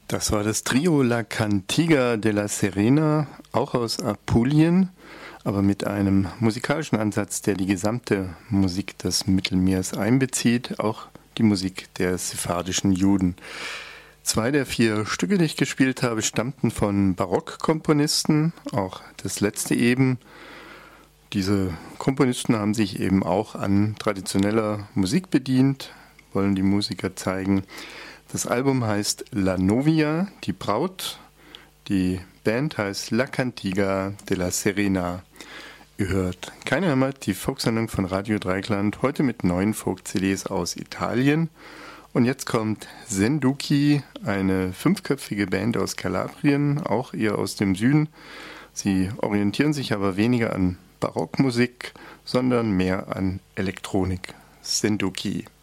Das war das Trio La Cantiga della Serena, auch aus Apulien, aber mit einem musikalischen Ansatz, der die gesamte Musik des Mittelmeers einbezieht, auch die Musik der sephardischen Juden. 2 der 4 Stücke, die ich gespielt habe, stammten von Barockkomponisten, auch das letzte eben. Diese Komponisten haben sich eben auch an traditioneller Musik bedient, wollen die Musiker zeigen. Das Album heißt La Novia, die Braut. Die Band heißt La Cantiga della Serena. Ihr hört keine Heimat, die Folksendung von Radio Dreieckland, heute mit 9 Folk-CDs aus Italien. Und jetzt kommt Senduki, eine 5-köpfige Band aus Kalabrien, auch eher aus dem Süden. Sie orientieren sich aber weniger an Barockmusik, sondern mehr an Elektronik. Senduki.